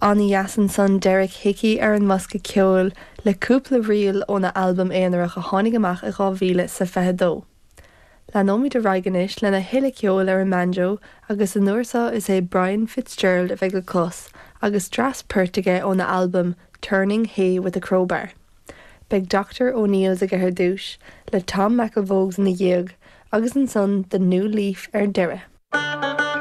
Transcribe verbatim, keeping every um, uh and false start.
Anna Yassin son Derek Hickey ar an musca ceol le cúpla rial ó na albumm éanaach a tháinig amach i dhá mhíle sa feithidó. Le nóí de raigenis lena thuile ceol ar an banjo agus an nuairsa is é Brian Fitzgerald a bheith le cos agus dras pertige ó na albumm Turning Hay with a Crowbar. Beg Doctor O'Neill a gcathair dúis le Tom McElvogue na dhéag agus an son The New Leaf ar deire.